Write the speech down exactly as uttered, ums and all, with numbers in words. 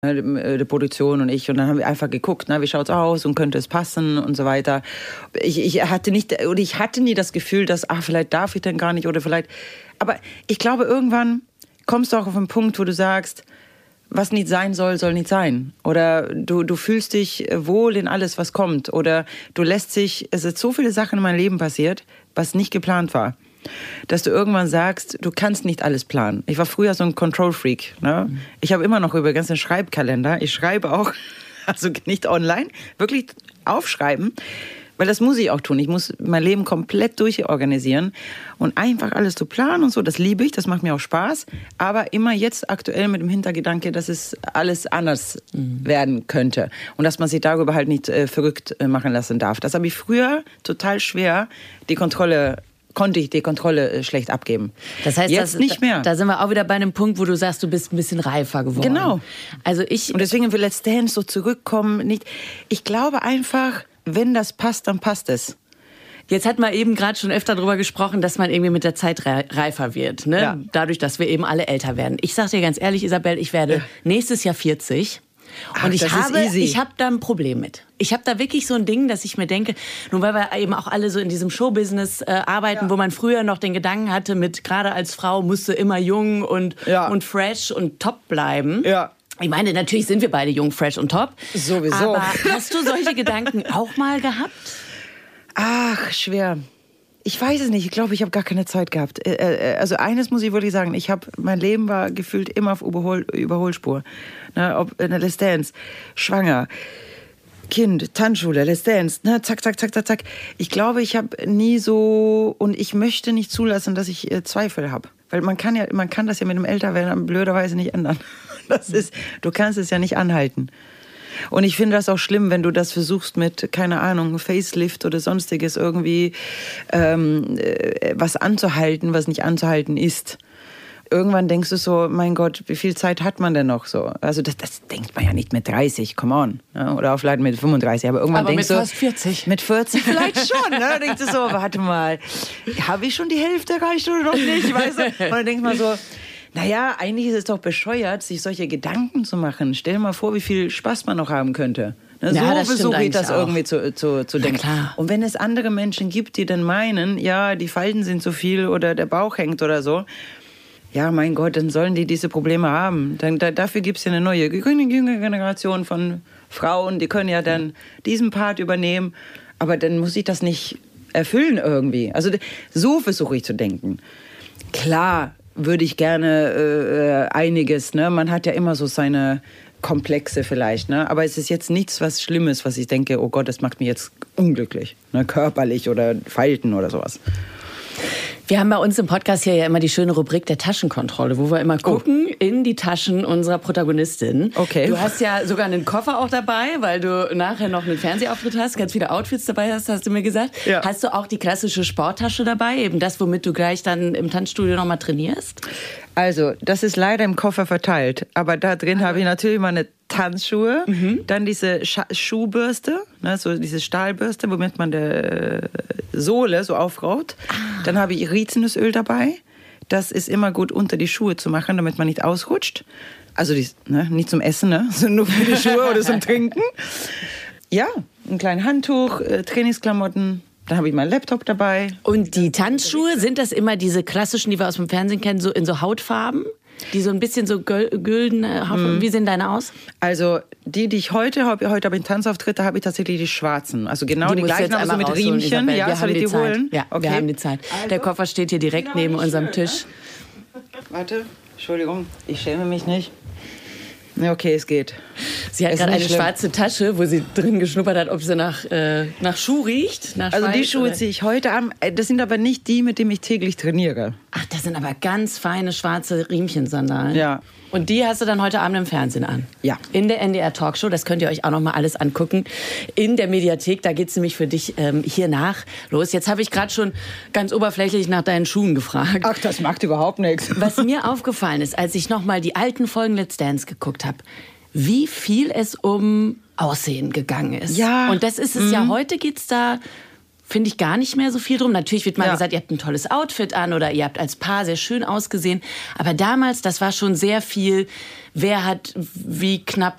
die Produktion und ich, und dann haben wir einfach geguckt, na, wie schaut's aus und könnte es passen und so weiter. Ich, ich hatte nicht, oder ich hatte nie das Gefühl, dass, ah, vielleicht darf ich denn gar nicht oder vielleicht, aber ich glaube, irgendwann kommst du auch auf einen Punkt, wo du sagst, was nicht sein soll, soll nicht sein. Oder du, du fühlst dich wohl in alles, was kommt. Oder du lässt sich, es sind so viele Sachen in meinem Leben passiert, was nicht geplant war. Dass du irgendwann sagst, du kannst nicht alles planen. Ich war früher so ein Control-Freak. Ne? Mhm. Ich habe immer noch über ganzen Schreibkalender. Ich schreibe auch, also nicht online, wirklich aufschreiben. Weil das muss ich auch tun. Ich muss mein Leben komplett durchorganisieren und einfach alles zu planen und so. Das liebe ich, das macht mir auch Spaß. Aber immer jetzt aktuell mit dem Hintergedanke, dass es alles anders mhm. werden könnte. Und dass man sich darüber halt nicht äh, verrückt äh, machen lassen darf. Das habe ich früher total schwer, die Kontrolle konnte ich die Kontrolle schlecht abgeben. Das heißt, jetzt das, nicht mehr. Da, da sind wir auch wieder bei einem Punkt, wo du sagst, du bist ein bisschen reifer geworden. Genau. Also ich und deswegen will Let's Dance so zurückkommen. Nicht. Ich glaube einfach, wenn das passt, dann passt es. Jetzt hat man eben gerade schon öfter darüber gesprochen, dass man irgendwie mit der Zeit reifer wird. Ne? Ja. Dadurch, dass wir eben alle älter werden. Ich sag dir ganz ehrlich, Isabel, ich werde ja. nächstes Jahr vierzig. Und Ach, ich habe, ich habe da ein Problem mit. Ich habe da wirklich so ein Ding, dass ich mir denke, nur weil wir eben auch alle so in diesem Showbusiness äh, arbeiten, ja. wo man früher noch den Gedanken hatte, mit gerade als Frau musst du immer jung und, ja. und fresh und top bleiben. Ja. Ich meine, natürlich sind wir beide jung, fresh und top. Sowieso. Aber hast du solche Gedanken auch mal gehabt? Ach, schwer. Ich weiß es nicht. Ich glaube, ich habe gar keine Zeit gehabt. Also eines muss ich wirklich sagen. Ich habe, mein Leben war gefühlt immer auf Überhol, Überholspur. Na, ob in der Let's Dance, schwanger, Kind, Tanzschule, Let's Dance, na, zack, zack, zack, zack, zack. Ich glaube, ich habe nie so, und ich möchte nicht zulassen, dass ich äh, Zweifel habe. Weil man kann ja, man kann das ja mit dem Älterwerden blöderweise nicht ändern. Das ist, du kannst es ja nicht anhalten. Und ich finde das auch schlimm, wenn du das versuchst mit, keine Ahnung, Facelift oder sonstiges irgendwie ähm, was anzuhalten, was nicht anzuhalten ist. Irgendwann denkst du so, mein Gott, wie viel Zeit hat man denn noch so? Also das, das denkt man ja nicht mit dreißig, come on. Ja, oder vielleicht mit fünfunddreißig, aber irgendwann aber denkst du... Aber mit fast vierzig. Mit vierzig vielleicht schon, ne? Da denkst du so, warte mal, habe ich schon die Hälfte erreicht oder noch nicht? Weißt du? Und dann denkst man so... Naja, eigentlich ist es doch bescheuert, sich solche Gedanken zu machen. Stell dir mal vor, wie viel Spaß man noch haben könnte. Ne, ja, so versuche ich das auch. irgendwie zu, zu, zu denken. Klar. Und wenn es andere Menschen gibt, die dann meinen, ja, die Falten sind zu viel oder der Bauch hängt oder so, ja, mein Gott, dann sollen die diese Probleme haben. Dann, da, dafür gibt es ja eine neue, jüngere Generation von Frauen, die können ja dann diesen Part übernehmen. Aber dann muss ich das nicht erfüllen irgendwie. Also so versuche ich zu denken. Klar, würde ich gerne äh, einiges, ne? Man hat ja immer so seine Komplexe vielleicht, ne? Aber es ist jetzt nichts was Schlimmes, was ich denke, oh Gott, das macht mich jetzt unglücklich, ne? Körperlich oder Falten oder sowas. Wir haben bei uns im Podcast hier ja immer die schöne Rubrik der Taschenkontrolle, wo wir immer gucken oh. in die Taschen unserer Protagonistin. Okay. Du hast ja sogar einen Koffer auch dabei, weil du nachher noch einen Fernsehauftritt hast, ganz viele Outfits dabei hast, hast du mir gesagt. Ja. Hast du auch die klassische Sporttasche dabei, eben das, womit du gleich dann im Tanzstudio nochmal trainierst? Also, das ist leider im Koffer verteilt, aber da drin ah. habe ich natürlich meine Tanzschuhe, mhm. dann diese Scha- Schuhbürste, ne, so diese Stahlbürste, womit man die Sohle so aufraut. Ah. Dann habe ich Rizinusöl dabei. Das ist immer gut unter die Schuhe zu machen, damit man nicht ausrutscht. Also die, ne, nicht zum Essen, ne, sondern nur für die Schuhe oder zum Trinken. Ja, ein kleines Handtuch, äh, Trainingsklamotten. Dann habe ich meinen Laptop dabei. Und die Tanzschuhe, sind das immer diese klassischen, die wir aus dem Fernsehen kennen, so in so Hautfarben? Die so ein bisschen so güldene Hautfarben. Mm. Wie sehen deine aus? Also die, die ich heute habe, heute habe ich einen Tanzauftritt, da habe ich tatsächlich die schwarzen. Also genau die, die gleichen, aber so mit Riemchen. Ja, wir soll ich die Zeit. holen? Ja, okay. Wir haben die Zeit. Also, der Koffer steht hier direkt neben unserem schön, Tisch. Ne? Warte, Entschuldigung, ich schäme mich nicht. Ja, okay, es geht. Sie hat gerade eine schlimm. schwarze Tasche, wo sie drin geschnuppert hat, ob sie nach, äh, nach Schuh riecht. Nach also Schweiß, die Schuhe oder? ziehe ich heute an. Das sind aber nicht die, mit denen ich täglich trainiere. Ach, das sind aber ganz feine schwarze Riemchensandalen. Ja. Und die hast du dann heute Abend im Fernsehen an? Ja. In der N D R Talkshow, das könnt ihr euch auch noch mal alles angucken. In der Mediathek, da geht's nämlich für dich ähm, hier nach los. Jetzt habe ich gerade schon ganz oberflächlich nach deinen Schuhen gefragt. Ach, das macht überhaupt nichts. Was mir aufgefallen ist, als ich noch mal die alten Folgen Let's Dance geguckt habe, wie viel es um Aussehen gegangen ist. Ja. Und das ist es mhm. ja, heute geht's da finde ich gar nicht mehr so viel drum. Natürlich wird mal ja. gesagt, ihr habt ein tolles Outfit an oder ihr habt als Paar sehr schön ausgesehen. Aber damals, das war schon sehr viel, wer hat wie knapp